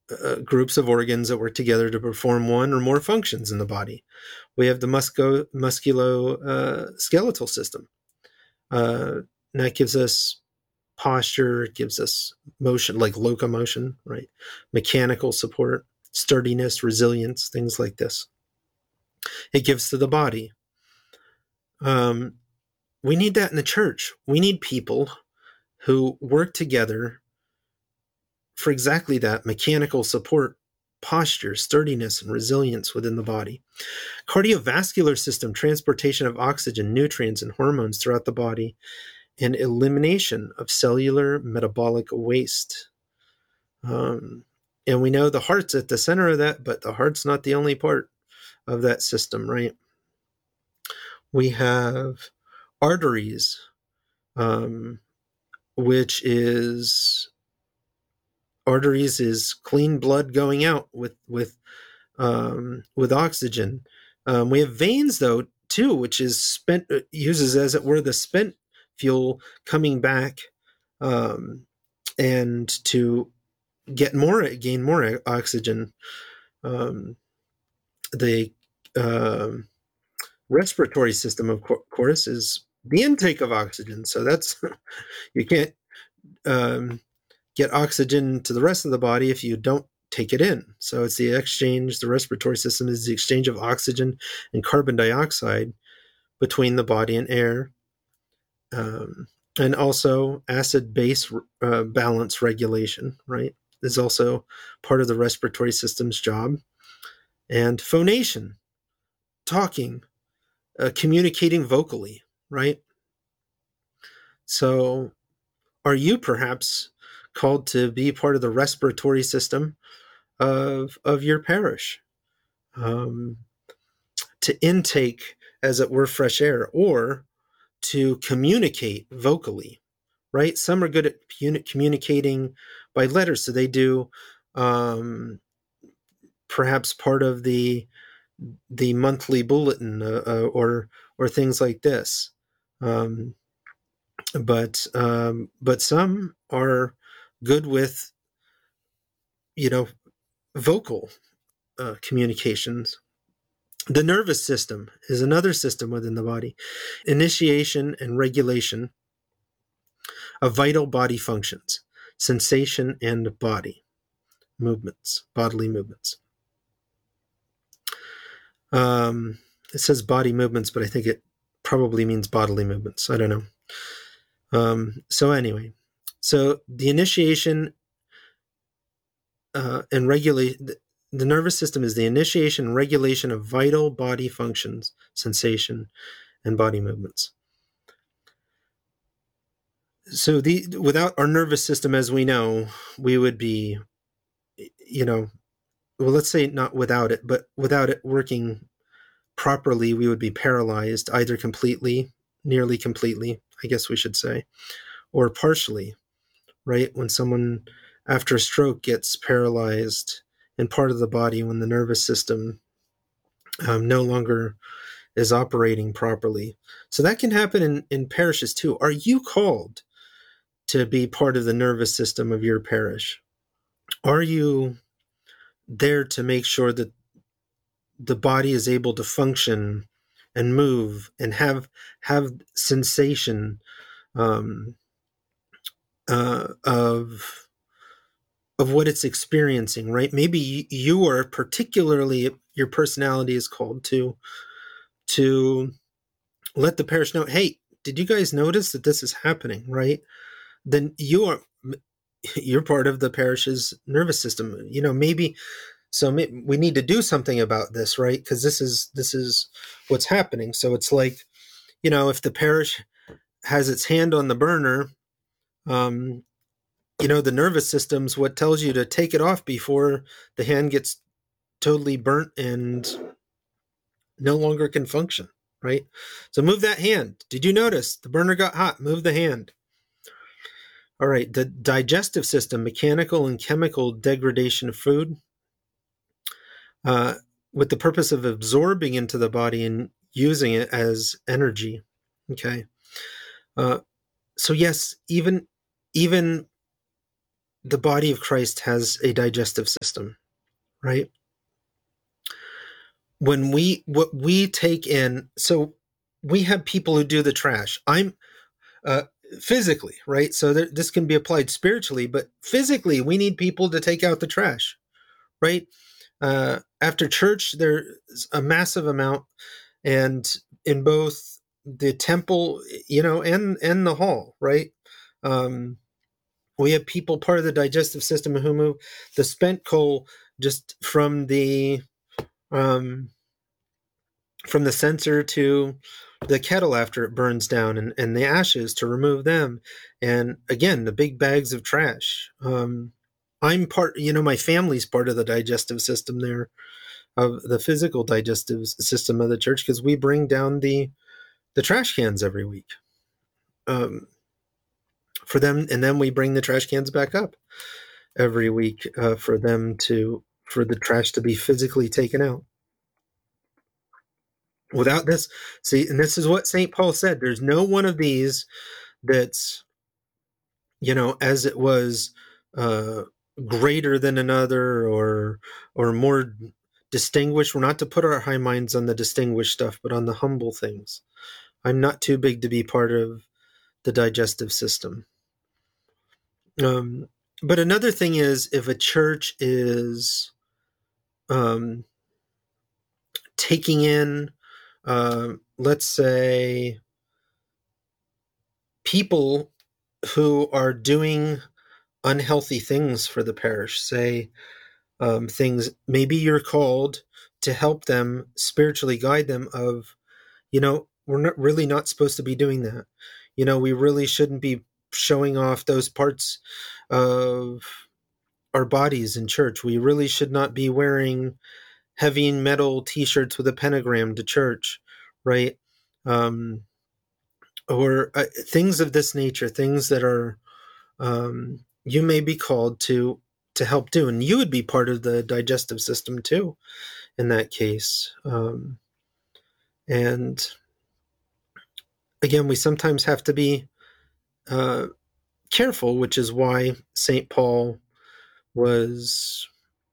groups of organs that work together to perform one or more functions in the body. We have the musculoskeletal system. And that gives us posture, it gives us motion, like locomotion, right? Mechanical support, sturdiness, resilience, things like this. It gives to the body. Um, we need that in the church. We need people who work together for exactly that mechanical support, posture, sturdiness, and resilience within the body. Cardiovascular system, transportation of oxygen, nutrients, and hormones throughout the body, and elimination of cellular metabolic waste. And we know the heart's at the center of that, but the heart's not the only part of that system, right? We have arteries, um, which is arteries is clean blood going out with oxygen. We have veins though too, which is spent uses as it were the spent fuel coming back, and to gain more oxygen. The respiratory system, of course, is the intake of oxygen. So that's you can't get oxygen to the rest of the body if you don't take it in. So it's the exchange. The respiratory system is the exchange of oxygen and carbon dioxide between the body and air, and also acid-base balance regulation. Right, is also part of the respiratory system's job. And phonation, talking, communicating vocally. Right. So, are you perhaps called to be part of the respiratory system of your parish, um, to intake, as it were, fresh air, or to communicate vocally, right? Some are good at communicating by letters, so they do perhaps part of the monthly bulletin, or things like this. Um, but some are good with, vocal communications. The nervous system is another system within the body. Initiation and regulation of vital body functions, sensation and bodily movements. It says body movements, but I think it probably means bodily movements. I don't know. So anyway, so the initiation and regulate the nervous system is the initiation and regulation of vital body functions, sensation, and body movements. So without our nervous system, as we know, we would be, well, let's say not without it, but without it working properly, we would be paralyzed, either completely, nearly completely, I guess we should say, or partially, right? When someone after a stroke gets paralyzed in part of the body, when the nervous system no longer is operating properly. So that can happen in parishes too. Are you called to be part of the nervous system of your parish? Are you there to make sure that the body is able to function and move and have sensation, of what it's experiencing, right? Maybe you are particularly, your personality is called to let the parish know, hey, did you guys notice that this is happening, right? Then you're part of the parish's nervous system. Maybe we need to do something about this, right? Because this is what's happening. So it's like, if the parish has its hand on the burner, the nervous system's what tells you to take it off before the hand gets totally burnt and no longer can function, right? So move that hand. Did you notice the burner got hot? Move the hand. All right, the digestive system, mechanical and chemical degradation of food, with the purpose of absorbing into the body and using it as energy. Okay. So yes, even the body of Christ has a digestive system, right? What we take in, so we have people who do the trash. I'm uh, physically, right? So this can be applied spiritually, but physically, we need people to take out the trash, right? After church, there's a massive amount, and in both the temple, and the hall, right? Um, we have people part of the digestive system who move the spent coal just um, from the censer to the kettle after it burns down, and the ashes to remove them, and again the big bags of trash. I'm part, my family's part of the digestive system there, of the physical digestive system of the church, because we bring down the trash cans every week, um, for them, and then we bring the trash cans back up every week, for the trash to be physically taken out. Without this, see, and this is what St. Paul said, there's no one of these that's, as it was, uh, greater than another, or more distinguished. We're not to put our high minds on the distinguished stuff, but on the humble things. I'm not too big to be part of the digestive system. Um, but another thing is, if a church is um, taking in, let's say, people who are doing unhealthy things for the parish, say, things, maybe you're called to help them spiritually, guide them of, we're not really not supposed to be doing that. We really shouldn't be showing off those parts of our bodies in church. We really should not be wearing heavy metal t-shirts with a pentagram to church, right? um, or things of this nature, things that are, you may be called to help do, and you would be part of the digestive system too in that case. And again, we sometimes have to be uh, careful, which is why St. Paul was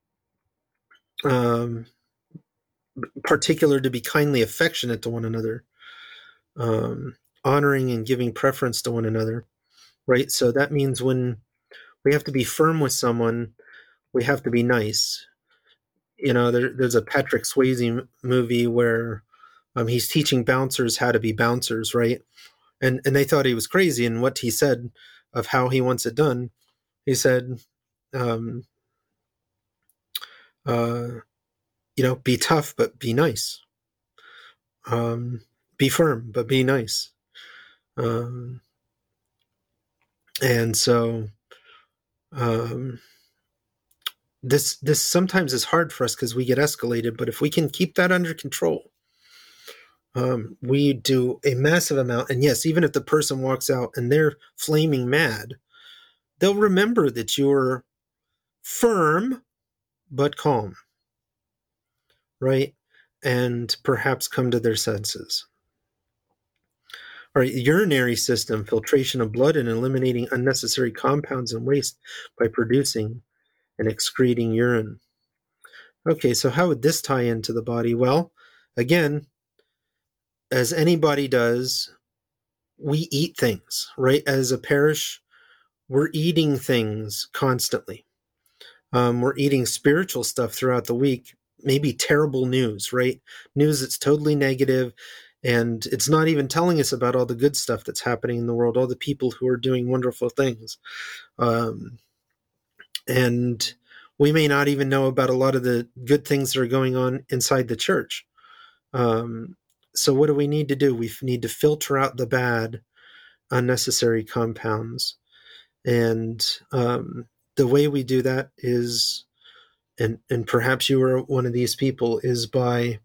um, particular to be kindly affectionate to one another, honoring and giving preference to one another, right? So that means when we have to be firm with someone, we have to be nice. There's a Patrick Swayze movie where he's teaching bouncers how to be bouncers, right? And they thought he was crazy. And what he said of how he wants it done, he said, um, uh, be tough but be nice. Be firm but be nice. Um, and so um, this sometimes is hard for us because we get escalated. But if we can keep that under control, we do a massive amount. And yes, even if the person walks out and they're flaming mad, they'll remember that you're firm but calm, right? And perhaps come to their senses. All right, urinary system, filtration of blood and eliminating unnecessary compounds and waste by producing and excreting urine. Okay, so how would this tie into the body? Well, again, as anybody does, we eat things, right? As a parish, we're eating things constantly. We're eating spiritual stuff throughout the week, maybe terrible news, right? News that's totally negative, and it's not even telling us about all the good stuff that's happening in the world, all the people who are doing wonderful things. And we may not even know about a lot of the good things that are going on inside the church. So what do we need to do? We need to filter out the bad, unnecessary compounds. And the way we do that is, and perhaps you are one of these people, is by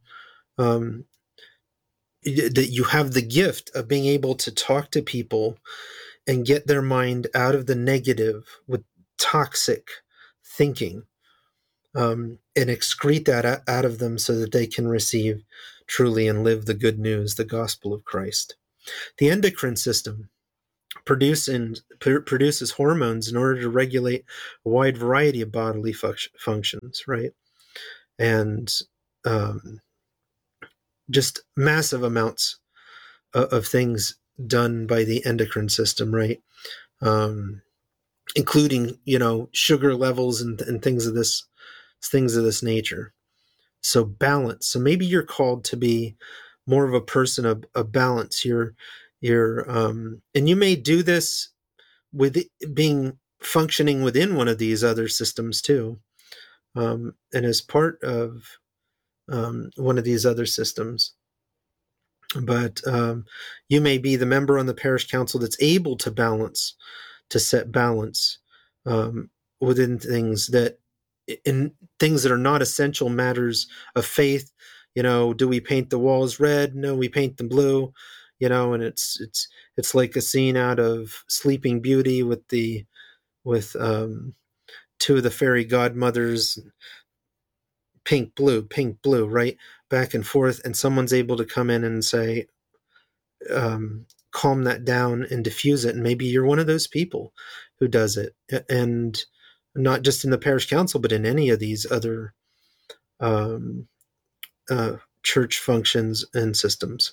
that you have the gift of being able to talk to people and get their mind out of the negative with toxic thinking, and excrete that out of them so that they can receive truly and live the good news, the gospel of Christ. The endocrine system. produces hormones in order to regulate a wide variety of bodily functions, right? And um, just massive amounts of things done by the endocrine system, right? Um, including sugar levels and things of this nature. So balance. So maybe you're called to be more of a person of balance. And you may do this with being functioning within one of these other systems too, and as part of one of these other systems. But you may be the member on the parish council that's able to set balance um, within in things that are not essential matters of faith. Do we paint the walls red? No, we paint them blue. And it's like a scene out of Sleeping Beauty with two of the fairy godmothers, pink, blue, right? Back and forth. And someone's able to come in and say, calm that down and diffuse it. And maybe you're one of those people who does it. And not just in the parish council, but in any of these other um, church functions and systems.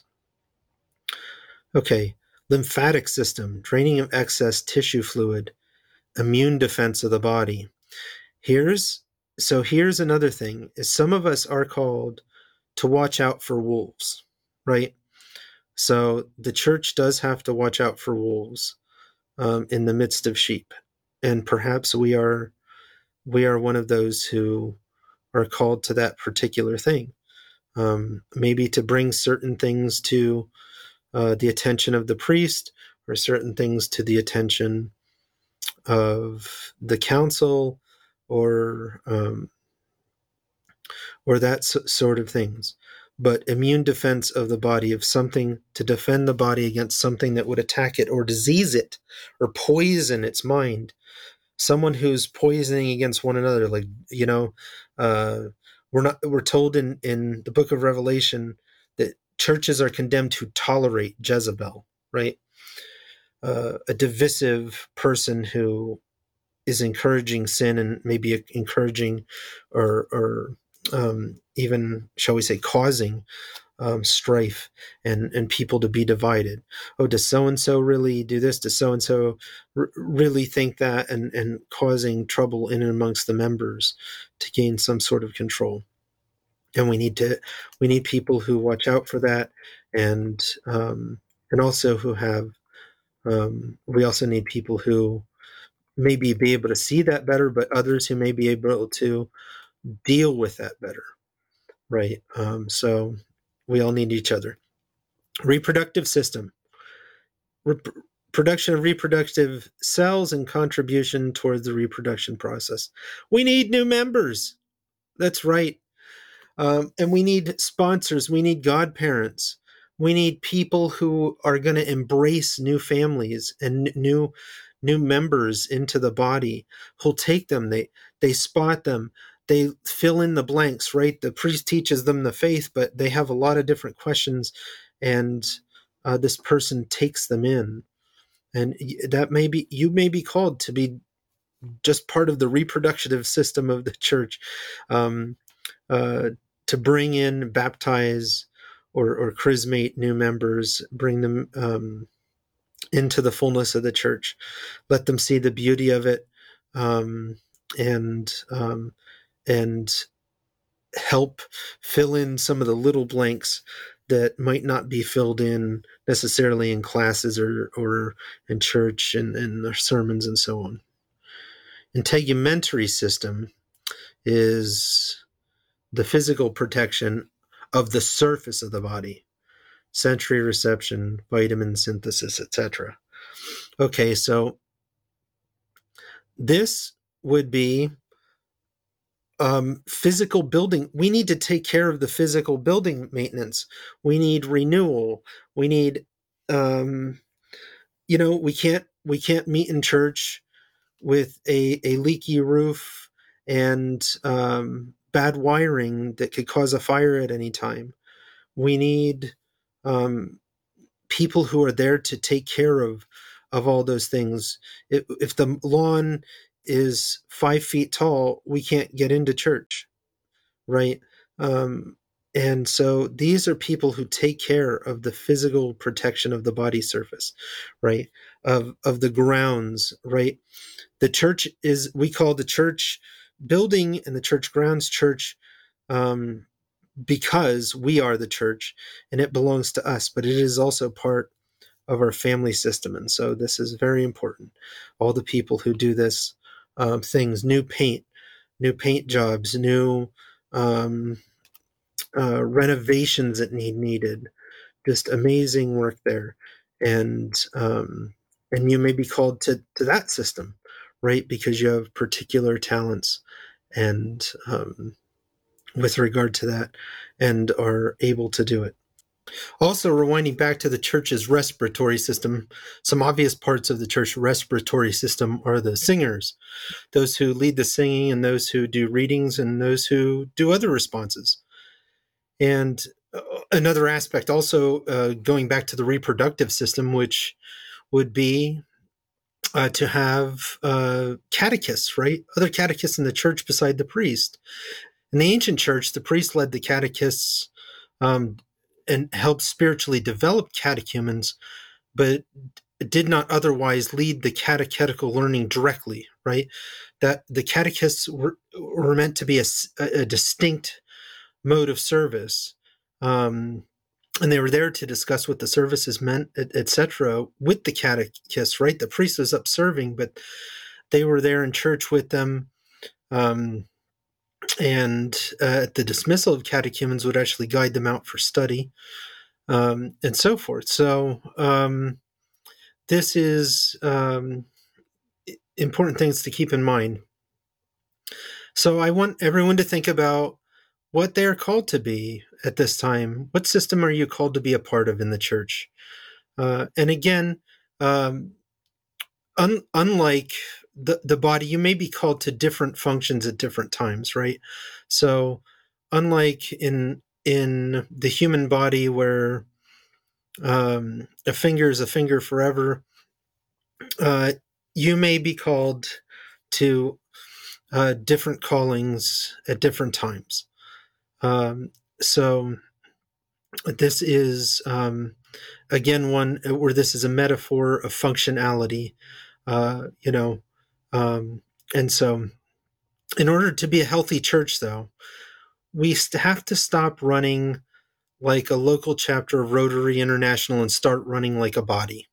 Okay. Lymphatic system, draining of excess tissue fluid, immune defense of the body. Here's another thing is some of us are called to watch out for wolves, right? So the church does have to watch out for wolves in the midst of sheep, and perhaps we are one of those who are called to that particular thing. Maybe to bring certain things to the attention of the priest, or certain things to the attention of the council, or that sort of things. But immune defense of the body, of something to defend the body against something that would attack it or disease it or poison its mind. Someone who's poisoning against one another, like uh, we're told in the book of Revelation that churches are condemned to tolerate Jezebel, right? A divisive person who is encouraging sin and maybe encouraging or even, shall we say, causing strife and people to be divided. Oh, does so and so really do this? Does so and so really think that? And causing trouble in and amongst the members to gain some sort of control. And we need people who watch out for that, and also who have. We also need people who maybe be able to see that better, but others who may be able to deal with that better, right? So we all need each other. Reproductive system, production of reproductive cells and contribution towards the reproduction process. We need new members. That's right. And we need sponsors. We need godparents. We need people who are going to embrace new families and new members into the body. Who'll take them. They spot them. They fill in the blanks, right? The priest teaches them the faith, but they have a lot of different questions, and this person takes them in. And that you may be called to be just part of the reproductive system of the church. Um, to bring in, baptize, or chrismate new members, bring them into the fullness of the church, let them see the beauty of it, um, and and help fill in some of the little blanks that might not be filled in necessarily in classes or in church and their sermons and so on. Integumentary system is the physical protection of the surface of the body, sensory reception, vitamin synthesis, etc. Okay, so this would be physical building. We need to take care of the physical building maintenance. We need renewal. We need, we can't meet in church with a leaky roof and bad wiring that could cause a fire at any time. We need people who are there to take care of of all those things. If the lawn is 5 feet tall, we can't get into church, right? Um, and so these are people who take care of the physical protection of the body surface, right? Of the grounds, right? The church is, we call the church building and the church grounds church, um, because we are the church and it belongs to us, but it is also part of our family system. And so this is very important. All the people who do this, things, new paint jobs, new um, renovations that needed, just amazing work there. And you may be called to that system, right? Because you have particular talents and with regard to that, and are able to do it. Also, rewinding back to the church's respiratory system, some obvious parts of the church respiratory system are the singers, those who lead the singing, and those who do readings, and those who do other responses. And another aspect, also going back to the reproductive system, which would be to have catechists, right? Other catechists in the church beside the priest. In the ancient church, the priest led the catechists um, and helped spiritually develop catechumens, but did not otherwise lead the catechetical learning directly, right? That the catechists were meant to be a distinct mode of service. And they were there to discuss what the services meant, etc., with the catechists, right? The priest was up serving, but they were there in church with them. And the dismissal of catechumens would actually guide them out for study, and so forth. So this is important things to keep in mind. So I want everyone to think about what they are called to be at this time. What system are you called to be a part of in the church? And again, um, unlike the body, you may be called to different functions at different times, right? So, unlike in the human body, where a finger is a finger forever, uh, you may be called to different callings at different times. So, this is again one where this is a metaphor of functionality, you know, and so in order to be a healthy church, though, we have to stop running like a local chapter of Rotary International and start running like a body.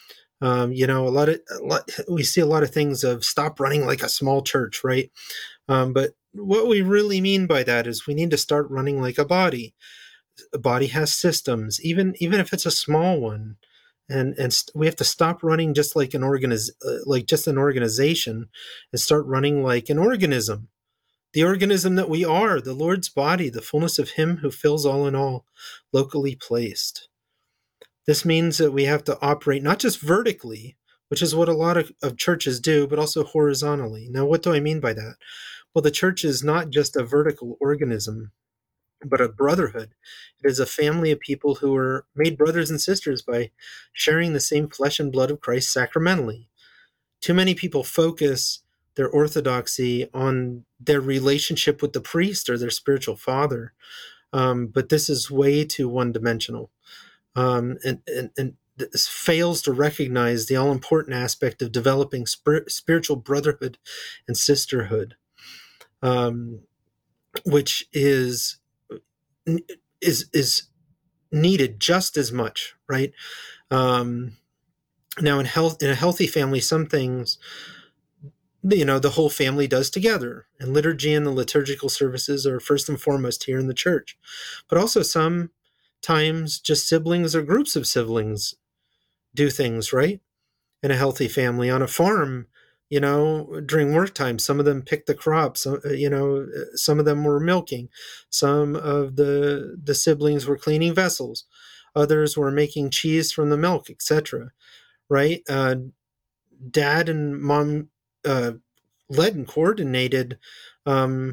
We see a lot of things of stop running like a small church, right? But what we really mean by that is we need to start running like a body. A body has systems, even if it's a small one, and we have to stop running just like like just an organization, and start running like an organism. The organism that we are, the Lord's body, the fullness of Him who fills all in all, locally placed. This means that we have to operate not just vertically, which is what a lot of churches do, but also horizontally. Now, what do I mean by that? Well, the church is not just a vertical organism, but a brotherhood. It is a family of people who are made brothers and sisters by sharing the same flesh and blood of Christ sacramentally. Too many people focus their orthodoxy on their relationship with the priest or their spiritual father, but this is way too one-dimensional, and this fails to recognize the all-important aspect of developing spiritual brotherhood and sisterhood, which is needed just as much, right? Now, in a healthy family, some things the whole family does together, and liturgy and the liturgical services are first and foremost here in the church. But also sometimes just siblings or groups of siblings do things, right? In a healthy family. On a farm, during work time, some of them picked the crops, some of them were milking, some of the siblings were cleaning vessels, others were making cheese from the milk, etc., right? Dad and mom led and coordinated,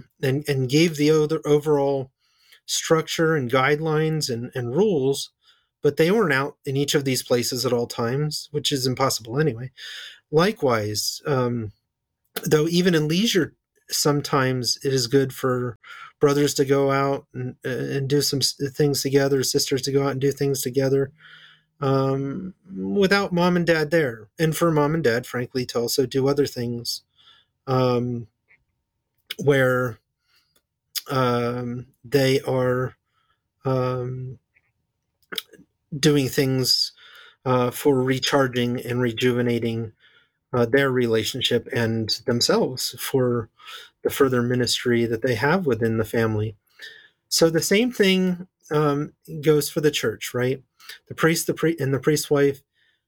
and gave the overall structure and guidelines and rules but they weren't out in each of these places at all times, which is impossible anyway. Likewise, though even in leisure, sometimes it is good for brothers to go out and do some things together, sisters to go out and do things together, without mom and dad there, and for mom and dad, frankly, to also do other things, where they are doing things for recharging and rejuvenating their relationship and themselves for the further ministry that they have within the family. So the same thing goes for the church, right? The priest, and the priest's wife.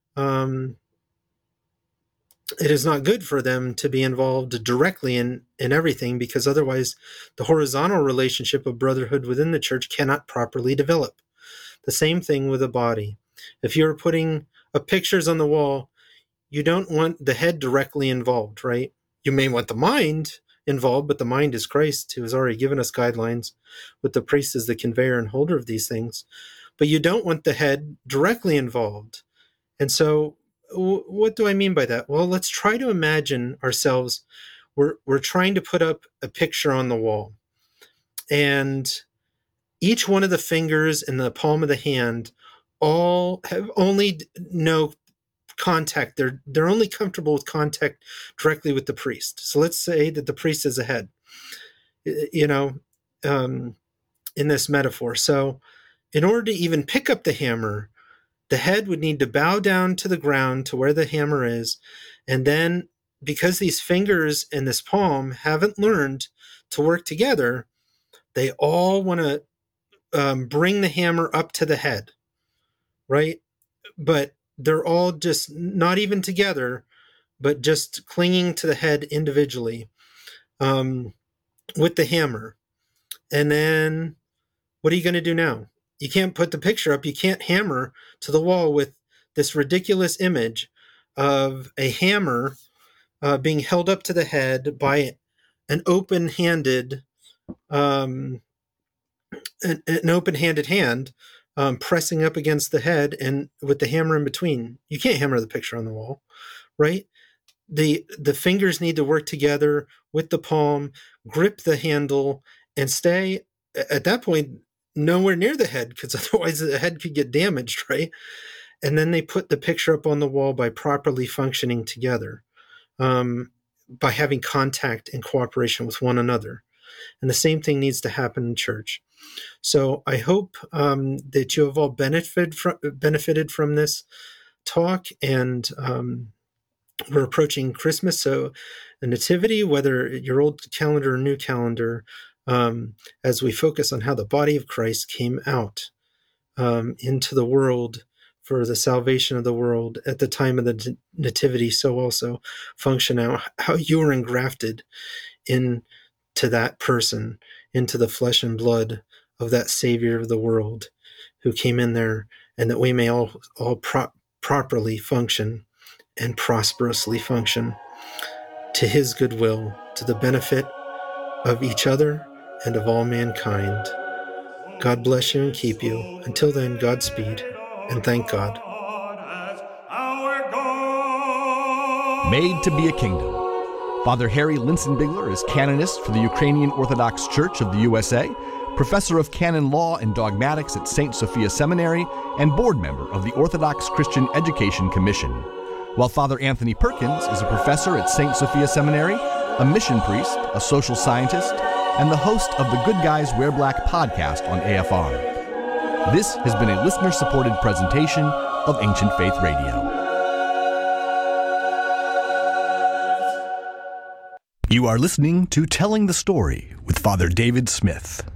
It is not good for them to be involved directly in everything, because otherwise the horizontal relationship of brotherhood within the church cannot properly develop. The same thing with the body. If you're putting up pictures on the wall, you don't want the head directly involved, right? You may want the mind involved, but the mind is Christ, who has already given us guidelines, with the priest as the conveyor and holder of these things. But you don't want the head directly involved. And so what do I mean by that? Well, let's try to imagine ourselves. We're trying to put up a picture on the wall, and each one of the fingers in the palm of the hand all have only no contact. They're only comfortable with contact directly with the priest. So let's say that the priest is a head, in this metaphor. So in order to even pick up the hammer, the head would need to bow down to the ground to where the hammer is. And then, because these fingers and this palm haven't learned to work together, they all want to bring the hammer up to the head, right? But they're all just not even together, but just clinging to the head individually with the hammer. And then what are you going to do now? You can't put the picture up. You can't hammer to the wall with this ridiculous image of a hammer being held up to the head by an open-handed hand pressing up against the head and with the hammer in between. You can't hammer the picture on the wall, right? The fingers need to work together with the palm, grip the handle, and stay at that point nowhere near the head, because otherwise the head could get damaged, right? And then they put the picture up on the wall by properly functioning together, by having contact and cooperation with one another. And the same thing needs to happen in church. So I hope that you have all benefited from this talk, and we're approaching Christmas, so the Nativity, whether your old calendar or new calendar, as we focus on how the body of Christ came out into the world for the salvation of the world at the time of the Nativity, so also function out how you were engrafted into that person, into the flesh and blood of that Savior of the world who came in there, and that we may all properly function and prosperously function to his goodwill, to the benefit of each other and of all mankind. God bless you and keep you. Until then, Godspeed, and thank God. Made to be a Kingdom. Father Harry Linsenbigler is canonist for the Ukrainian Orthodox Church of the USA, professor of canon law and dogmatics at St. Sophia Seminary, and board member of the Orthodox Christian Education Commission. While Father Anthony Perkins is a professor at St. Sophia Seminary, a mission priest, a social scientist, and the host of the Good Guys Wear Black podcast on AFR. This has been a listener-supported presentation of Ancient Faith Radio. You are listening to Telling the Story with Father David Smith.